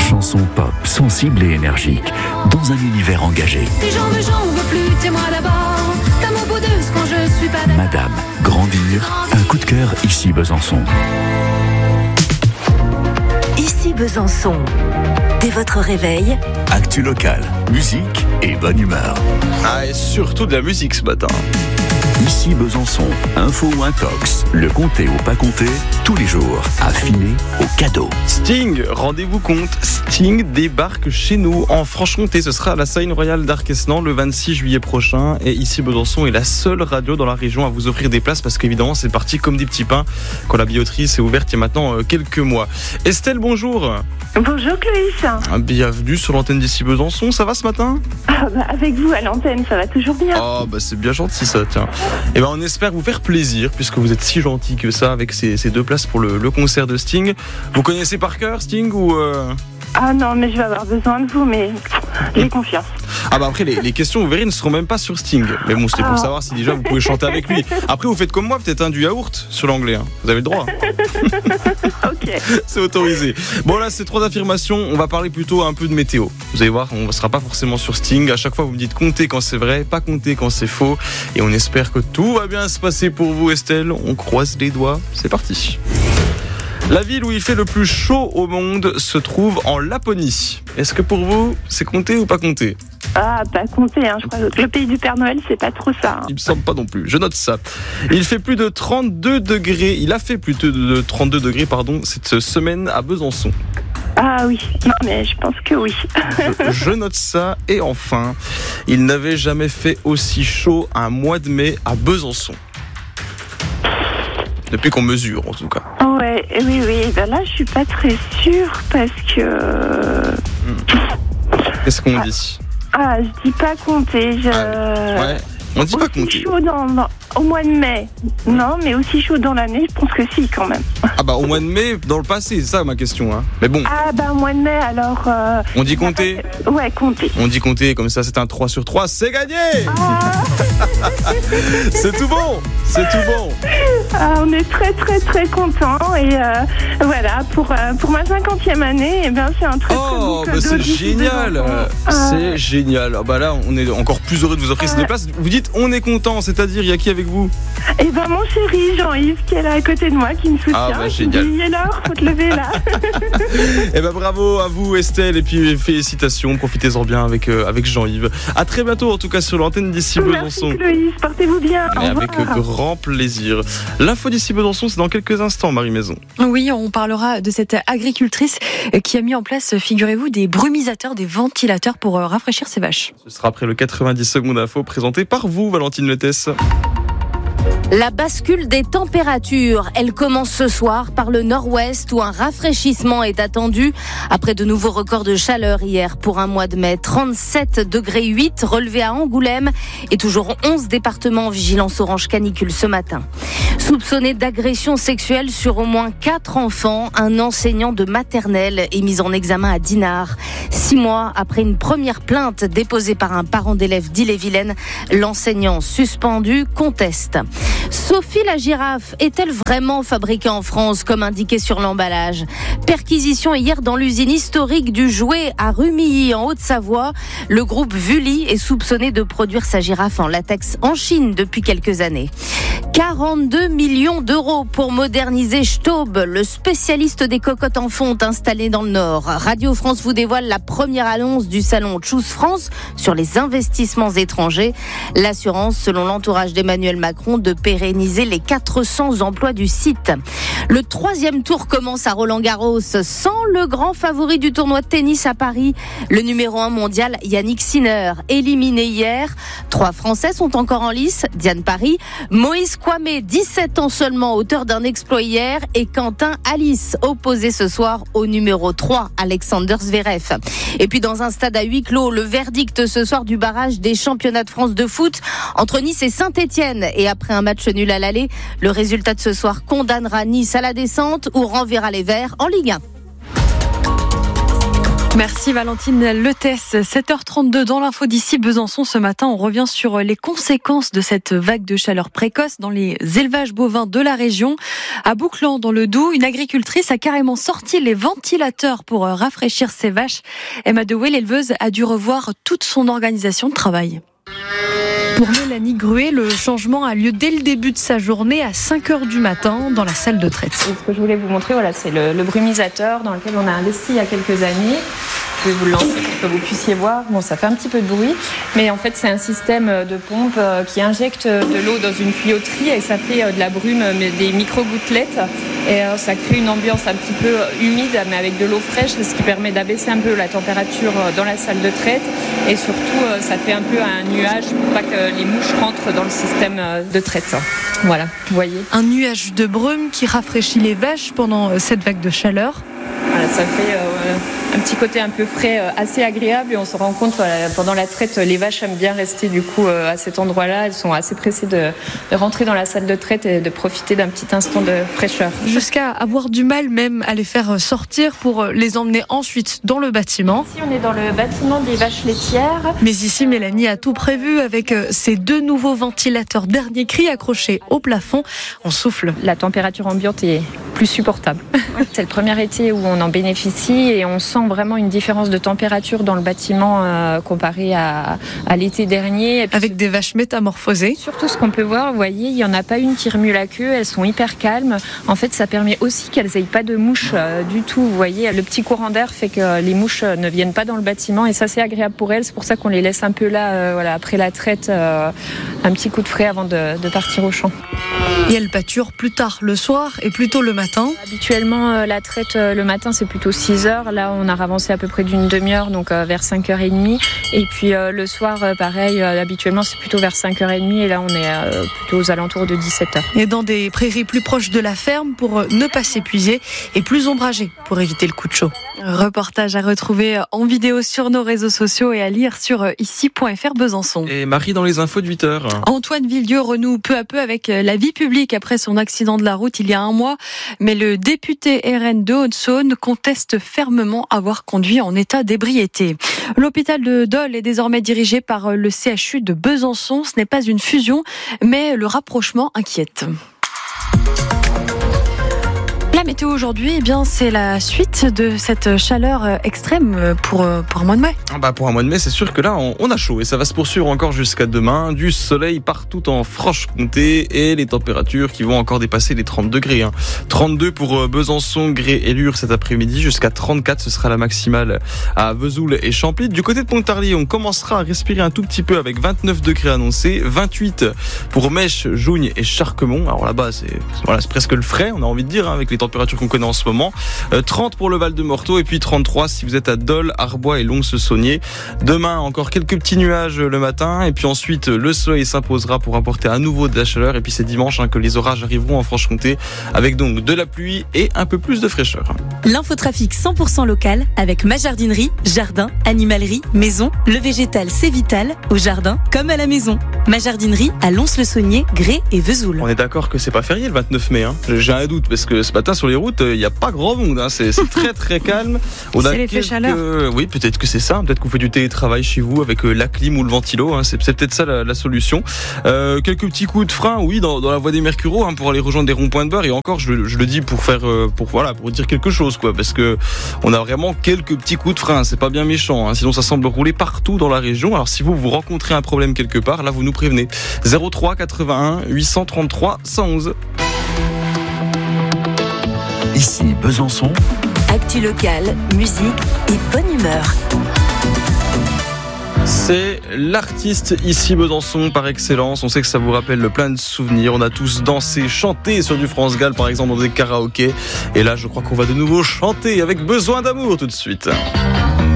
Chanson pop, sensible et énergique, dans un univers engagé. Les gens j'en veux plus, t'es moi d'abord. T'as mon bout de ce quand je suis pas d'accord. Madame, grandir, un coup de cœur ici Besançon. Ici Besançon. Dès votre réveil, Actu locale, musique et bonne humeur. Ah, et surtout de la musique ce matin. Ici Besançon, info ou intox, le compter ou pas compter, tous les jours, affiné au cadeau. Sting, rendez-vous compte, Sting débarque chez nous en Franche-Comté. Ce sera à la Scène Royale d'Arquesnan le 26 juillet prochain. Et ici Besançon est la seule radio dans la région à vous offrir des places parce qu'évidemment c'est parti comme des petits pains quand la billetterie s'est ouverte il y a maintenant quelques mois. Estelle, bonjour. Bonjour Cloïs. Bienvenue sur l'antenne d'ici Besançon, ça va ce matin ? Avec vous à l'antenne, ça va toujours bien. Oh c'est bien gentil ça, tiens. Et on espère vous faire plaisir puisque vous êtes si gentil que ça avec ces deux places pour le concert de Sting. Vous connaissez par cœur Sting ou Ah non, mais je vais avoir besoin de vous, mais j'ai confiance. Ah bah après les questions vous verrez ne seront même pas sur Sting. Mais bon, c'était pour savoir si déjà vous pouvez chanter avec lui. Après vous faites comme moi, peut-être du yaourt sur l'anglais, hein. Vous avez le droit. Ok. C'est autorisé. Bon là c'est 3 affirmations, on va parler plutôt un peu de météo. Vous allez voir, on ne sera pas forcément sur Sting. À chaque fois vous me dites comptez quand c'est vrai, pas compter quand c'est faux. Et on espère que tout va bien se passer pour vous Estelle. On croise les doigts, c'est parti. La ville où il fait le plus chaud au monde se trouve en Laponie. Est-ce que pour vous, c'est compter ou pas compter ? Ah, pas compter, hein. Je crois que le pays du Père Noël, c'est pas trop ça. Il me semble pas non plus, je note ça. Il fait plus de 32 degrés, il a fait plus de 32 degrés, cette semaine à Besançon. Ah oui, non mais je pense que oui. Je note ça. Et enfin, il n'avait jamais fait aussi chaud un mois de mai à Besançon. Depuis qu'on mesure, en tout cas. Ouais, oui. Ben là, je suis pas très sûre parce que. Qu'est-ce qu'on dit ? Ah, je dis pas compter. Ouais, on dit pas compter. Chaud au mois de mai. Non, mais aussi chaud dans l'année, je pense que si, quand même. Ah bah au mois de mai, dans le passé, c'est ça ma question. Hein. Mais bon. Ah bah au mois de mai, alors... On dit compter ? Ouais, compter. On dit compter, comme ça c'est un 3 sur 3, c'est gagné. C'est tout bon. On est très très très contents et voilà, pour ma 50e année, eh ben, c'est un très très beau cadeau. C'est génial. C'est génial. Ah bah là, on est encore plus heureux de vous offrir ces places. Vous dites on est content, c'est-à-dire il y a qui avec vous ? Eh ben mon chéri Jean-Yves qui est là à côté de moi, qui me soutient. Ah bah génial. Il est là, faut te lever là. Eh ben bravo à vous Estelle et puis félicitations, profitez-en bien avec Jean-Yves. À très bientôt en tout cas sur l'antenne d'ici Besançon. Merci Cloïs, portez-vous bien. Et avec grand plaisir. L'info d'ici Besançon, c'est dans quelques instants, Marie Maison. Oui, on parlera de cette agricultrice qui a mis en place, figurez-vous, des brumisateurs, des ventilateurs pour rafraîchir ses vaches. Ce sera après le 90 secondes info présenté par vous, Valentine Letès. La bascule des températures, elle commence ce soir par le nord-ouest où un rafraîchissement est attendu après de nouveaux records de chaleur hier pour un mois de mai. 37,8 degrés relevés à Angoulême et toujours 11 départements en vigilance orange canicule ce matin. Soupçonné d'agression sexuelle sur au moins 4 enfants, un enseignant de maternelle est mis en examen à Dinard. 6 mois après une première plainte déposée par un parent d'élève d'Ille-et-Vilaine, l'enseignant suspendu conteste. Sophie la girafe est-elle vraiment fabriquée en France comme indiqué sur l'emballage ? Perquisition hier dans l'usine historique du jouet à Rumilly en Haute-Savoie. Le groupe Vully est soupçonné de produire sa girafe en latex en Chine depuis quelques années. 42 millions d'euros pour moderniser Staub, le spécialiste des cocottes en fonte installé dans le Nord. Radio France vous dévoile la première annonce du salon Choose France sur les investissements étrangers. L'assurance, selon l'entourage d'Emmanuel Macron, de pérenniser les 400 emplois du site. Le 3e tour commence à Roland-Garros sans le grand favori du tournoi de tennis à Paris, le numéro 1 mondial Yannick Sinner, éliminé hier. 3 Français sont encore en lice, Diane Paris, Moïse Kouamé, 17 ans seulement, auteur d'un exploit hier, et Quentin Alice, opposé ce soir au numéro 3, Alexander Zverev. Et puis dans un stade à huis clos, le verdict ce soir du barrage des championnats de France de foot entre Nice et Saint-Etienne. Et après un match nul à l'aller, le résultat de ce soir condamnera Nice à la descente ou renverra les Verts en Ligue 1. Merci Valentine Letès. 7h32 dans l'info d'ici Besançon. Ce matin, on revient sur les conséquences de cette vague de chaleur précoce dans les élevages bovins de la région. À Bouclan, dans le Doubs, une agricultrice a carrément sorti les ventilateurs pour rafraîchir ses vaches. Emma Dewey, l'éleveuse, a dû revoir toute son organisation de travail. Pour Mélanie Gruet, le changement a lieu dès le début de sa journée à 5h du matin dans la salle de traite. Ce que je voulais vous montrer, c'est le brumisateur dans lequel on a investi il y a quelques années. Je vais vous le lancer pour que vous puissiez voir. Bon, ça fait un petit peu de bruit, mais en fait, c'est un système de pompe qui injecte de l'eau dans une tuyauterie et ça fait de la brume, mais des micro-gouttelettes. Et ça crée une ambiance un petit peu humide, mais avec de l'eau fraîche, ce qui permet d'abaisser un peu la température dans la salle de traite. Et surtout, ça fait un peu un nuage pour pas que les mouches rentrent dans le système de traite. Voilà, vous voyez. Un nuage de brume qui rafraîchit les vaches pendant cette vague de chaleur. Voilà, ça fait un petit côté un peu frais, assez agréable, et on se rend compte pendant la traite, les vaches aiment bien rester du coup à cet endroit-là. Elles sont assez pressées de rentrer dans la salle de traite et de profiter d'un petit instant de fraîcheur. Jusqu'à avoir du mal même à les faire sortir pour les emmener ensuite dans le bâtiment. Ici, on est dans le bâtiment des vaches laitières. Mais ici, Mélanie a tout prévu avec ces 2 nouveaux ventilateurs dernier cri accrochés au plafond. On souffle. La température ambiante est plus supportable. C'est le premier été où on en bénéficie et on sent vraiment une différence de température dans le bâtiment comparé à l'été dernier. Et puis, avec des vaches métamorphosées. Surtout ce qu'on peut voir, vous voyez, il n'y en a pas une qui remue la queue, elles sont hyper calmes. En fait, ça permet aussi qu'elles n'aient pas de mouches du tout. Vous voyez, le petit courant d'air fait que les mouches ne viennent pas dans le bâtiment et ça, c'est agréable pour elles. C'est pour ça qu'on les laisse un peu là, après la traite, un petit coup de frais avant de partir au champ. Et elles pâturent plus tard le soir et plus tôt le matin. Habituellement, la traite le matin, c'est plutôt 6h. Là, on a avancé à peu près d'une demi-heure, donc vers 5h30. Et puis le soir, pareil, habituellement, c'est plutôt vers 5h30. Et là, on est plutôt aux alentours de 17h. Et dans des prairies plus proches de la ferme pour ne pas s'épuiser et plus ombragées pour éviter le coup de chaud. Reportage à retrouver en vidéo sur nos réseaux sociaux et à lire sur ici.fr Besançon. Et Marie dans les infos de 8h. Antoine Villieu renoue peu à peu avec la vie publique après son accident de la route il y a un mois. Mais le député RN de Haute-Saône conteste fermement avoir conduit en état d'ébriété. L'hôpital de Dole est désormais dirigé par le CHU de Besançon. Ce n'est pas une fusion, mais le rapprochement inquiète. La météo aujourd'hui, eh bien, c'est la suite de cette chaleur extrême pour un mois de mai. Pour un mois de mai, c'est sûr que là, on a chaud et ça va se poursuivre encore jusqu'à demain. Du soleil partout en Franche-Comté et les températures qui vont encore dépasser les 30 degrés. 32 pour Besançon, Gré et Lure cet après-midi, jusqu'à 34, ce sera la maximale à Vesoul et Champlit. Du côté de Pontarlier, on commencera à respirer un tout petit peu avec 29 degrés annoncés, 28 pour Mèche, Jougne et Charquemont. Alors là-bas, c'est presque le frais, on a envie de dire, avec les températures qu'on connaît en ce moment. 30 pour le Val-de-Morteau et puis 33 si vous êtes à Dole, Arbois et Lons-le-Saunier. Demain, encore quelques petits nuages le matin et puis ensuite le soleil s'imposera pour apporter à nouveau de la chaleur et puis c'est dimanche que les orages arriveront en Franche-Comté avec donc de la pluie et un peu plus de fraîcheur. L'infotrafic 100% local avec ma jardinerie, jardin, animalerie, maison. Le végétal c'est vital, au jardin comme à la maison. Ma jardinerie à Lons-le-Saunier, Gré et Vesoul. On est d'accord que c'est pas férié le 29 mai. J'ai un doute parce que ce matin sur les routes, il n'y a pas grand monde. C'est très très calme. C'est l'effet chaleur. Oui, peut-être que c'est ça. Peut-être que vous faites du télétravail chez vous avec la clim ou le ventilo. C'est peut-être ça la solution. Quelques petits coups de frein, oui, dans la voie des Mercureaux pour aller rejoindre des ronds-points de beurre. Et encore, je le dis pour dire quelque chose, quoi, parce que on a vraiment quelques petits coups de frein. C'est pas bien méchant. Sinon, ça semble rouler partout dans la région. Alors, si vous rencontrez un problème quelque part, là, vous nous prévenez. 03 81 833 111. Ici Besançon. Actu locale, musique et bonne humeur. C'est l'artiste ici Besançon par excellence. On sait que ça vous rappelle plein de souvenirs. On a tous dansé, chanté sur du France Gall par exemple dans des karaokés. Et là je crois qu'on va de nouveau chanter avec Besoin d'amour tout de suite.